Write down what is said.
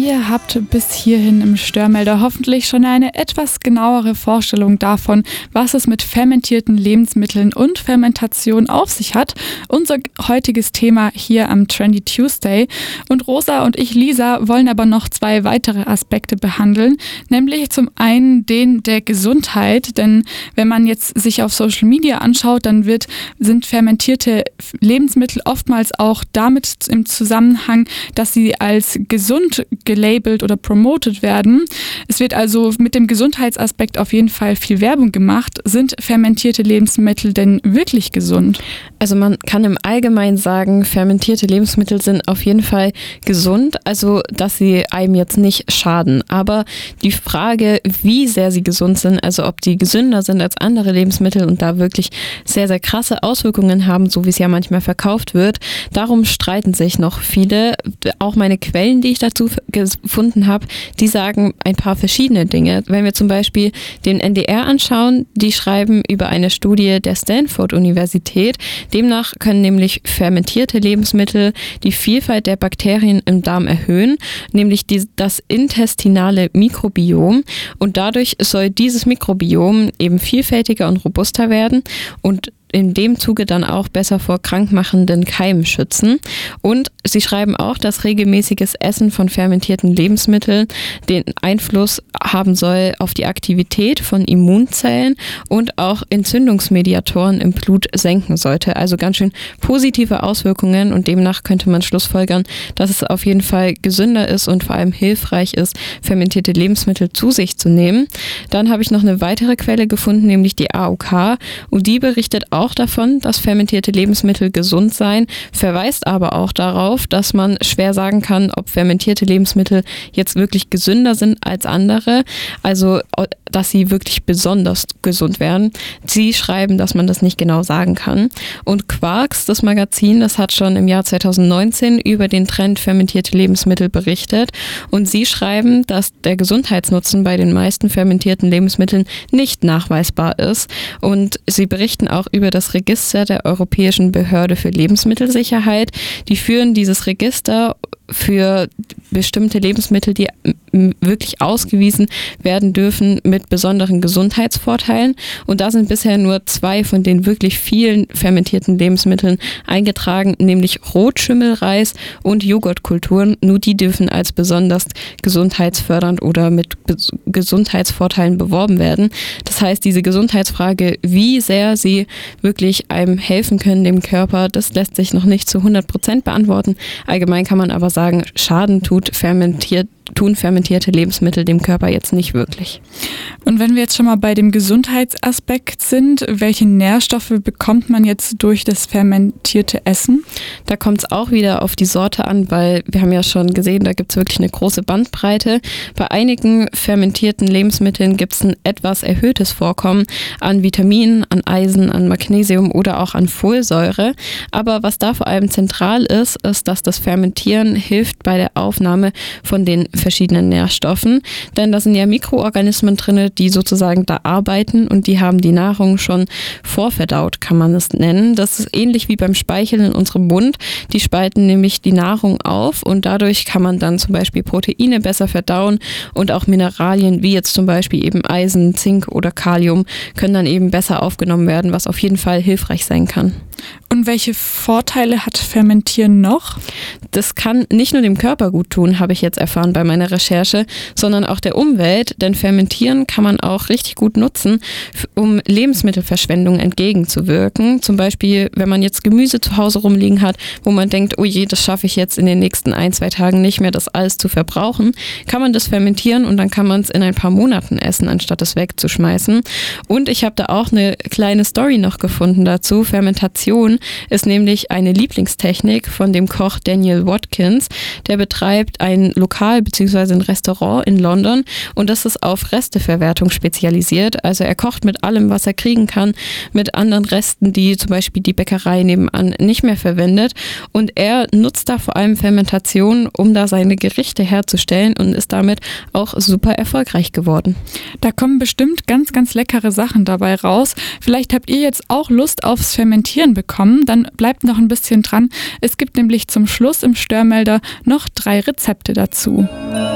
Ihr habt bis hierhin im Störmelder hoffentlich schon eine etwas genauere Vorstellung davon, was es mit fermentierten Lebensmitteln und Fermentation auf sich hat. Unser heutiges Thema hier am Trendy Tuesday. Und Rosa und ich, Lisa, wollen aber noch zwei weitere Aspekte behandeln, nämlich zum einen den der Gesundheit, denn wenn man jetzt sich auf Social Media anschaut, dann sind fermentierte Lebensmittel oftmals auch damit im Zusammenhang, dass sie als gesund gelabelt oder promotet werden. Es wird also mit dem Gesundheitsaspekt auf jeden Fall viel Werbung gemacht. Sind fermentierte Lebensmittel denn wirklich gesund? Also man kann im Allgemeinen sagen, fermentierte Lebensmittel sind auf jeden Fall gesund, also dass sie einem jetzt nicht schaden. Aber die Frage, wie sehr sie gesund sind, also ob die gesünder sind als andere Lebensmittel und da wirklich sehr, sehr krasse Auswirkungen haben, so wie es ja manchmal verkauft wird, darum streiten sich noch viele. Auch meine Quellen, die ich dazu gefunden habe, die sagen ein paar verschiedene Dinge. Wenn wir zum Beispiel den NDR anschauen, die schreiben über eine Studie der Stanford-Universität. Demnach können nämlich fermentierte Lebensmittel die Vielfalt der Bakterien im Darm erhöhen, nämlich das intestinale Mikrobiom. Und dadurch soll dieses Mikrobiom eben vielfältiger und robuster werden und in dem Zuge dann auch besser vor krankmachenden Keimen schützen. Und sie schreiben auch, dass regelmäßiges Essen von fermentierten Lebensmitteln den Einfluss haben soll auf die Aktivität von Immunzellen und auch Entzündungsmediatoren im Blut senken sollte. Also ganz schön positive Auswirkungen und demnach könnte man schlussfolgern, dass es auf jeden Fall gesünder ist und vor allem hilfreich ist, fermentierte Lebensmittel zu sich zu nehmen. Dann habe ich noch eine weitere Quelle gefunden, nämlich die AOK, und die berichtet auch davon, dass fermentierte Lebensmittel gesund seien, verweist aber auch darauf, dass man schwer sagen kann, ob fermentierte Lebensmittel jetzt wirklich gesünder sind als andere, also dass sie wirklich besonders gesund wären. Sie schreiben, dass man das nicht genau sagen kann. Und Quarks, das Magazin, das hat schon im Jahr 2019 über den Trend fermentierte Lebensmittel berichtet und sie schreiben, dass der Gesundheitsnutzen bei den meisten fermentierten Lebensmitteln nicht nachweisbar ist und sie berichten auch über das Register der Europäischen Behörde für Lebensmittelsicherheit. Die führen dieses Register für bestimmte Lebensmittel, die wirklich ausgewiesen werden dürfen mit besonderen Gesundheitsvorteilen. Und da sind bisher nur 2 von den wirklich vielen fermentierten Lebensmitteln eingetragen, nämlich Rotschimmelreis und Joghurtkulturen. Nur die dürfen als besonders gesundheitsfördernd oder mit Gesundheitsvorteilen beworben werden. Das heißt, diese Gesundheitsfrage, wie sehr sie wirklich einem helfen können, dem Körper, das lässt sich noch nicht zu 100% beantworten. Allgemein kann man aber sagen, Schaden tun fermentierte Lebensmittel dem Körper jetzt nicht wirklich. Und wenn wir jetzt schon mal bei dem Gesundheitsaspekt sind, welche Nährstoffe bekommt man jetzt durch das fermentierte Essen? Da kommt es auch wieder auf die Sorte an, weil wir haben ja schon gesehen, da gibt es wirklich eine große Bandbreite. Bei einigen fermentierten Lebensmitteln gibt es ein etwas erhöhtes Vorkommen an Vitaminen, an Eisen, an Magnesium oder auch an Folsäure. Aber was da vor allem zentral ist, dass das Fermentieren hilft bei der Aufnahme von den verschiedenen Nährstoffen, denn da sind ja Mikroorganismen drin, die sozusagen da arbeiten und die haben die Nahrung schon vorverdaut, kann man es nennen. Das ist ähnlich wie beim Speicheln in unserem Mund. Die spalten nämlich die Nahrung auf und dadurch kann man dann zum Beispiel Proteine besser verdauen und auch Mineralien wie jetzt zum Beispiel eben Eisen, Zink oder Kalium können dann eben besser aufgenommen werden, was auf jeden Fall hilfreich sein kann. Und welche Vorteile hat Fermentieren noch? Das kann nicht nur dem Körper gut tun, habe ich jetzt erfahren bei meiner Recherche, sondern auch der Umwelt, denn Fermentieren kann man auch richtig gut nutzen, um Lebensmittelverschwendung entgegenzuwirken. Zum Beispiel, wenn man jetzt Gemüse zu Hause rumliegen hat, wo man denkt, oh je, das schaffe ich jetzt in den nächsten 1-2 Tagen nicht mehr, das alles zu verbrauchen, kann man das fermentieren und dann kann man es in ein paar Monaten essen, anstatt es wegzuschmeißen. Und ich habe da auch eine kleine Story noch gefunden dazu. Fermentation ist nämlich eine Lieblingstechnik von dem Koch Daniel Watkins. Der betreibt ein Lokal bzw. ein Restaurant in London und das ist auf Resteverwertung spezialisiert. Also er kocht mit allem, was er kriegen kann, mit anderen Resten, die zum Beispiel die Bäckerei nebenan nicht mehr verwendet. Und er nutzt da vor allem Fermentation, um da seine Gerichte herzustellen und ist damit auch super erfolgreich geworden. Da kommen bestimmt ganz, ganz leckere Sachen dabei raus. Vielleicht habt ihr jetzt auch Lust aufs Fermentieren bekommen, dann bleibt noch ein bisschen dran. Es gibt nämlich zum Schluss im Störmelder noch 3 Rezepte dazu.